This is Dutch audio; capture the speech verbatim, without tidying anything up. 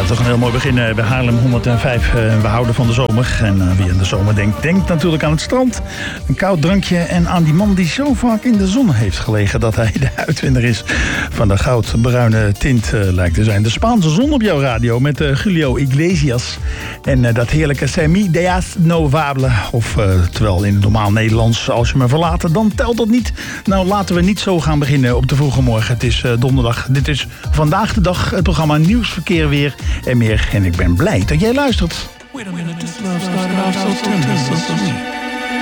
toch een heel mooi begin bij Haarlem honderdvijf. We houden van de zomer. En wie aan de zomer denkt, denkt natuurlijk aan het strand. Een koud drankje en aan die man die zo vaak in de zon heeft gelegen dat hij de uitvinder is van de goudbruine tint uh, lijkt te zijn. De Spaanse zon op jouw radio met uh, Julio Iglesias. En uh, dat heerlijke Semi Deas Novable. Of uh, terwijl in het normaal Nederlands, als je me verlaat, dan telt dat niet. Nou, laten we niet zo gaan beginnen op de vroege morgen. Het is uh, donderdag. Dit is Vandaag de Dag. Het programma Nieuws, Verkeer, Weer en meer. En ik ben blij dat jij luistert. Wait a minute, this love started off so tender, so sweet.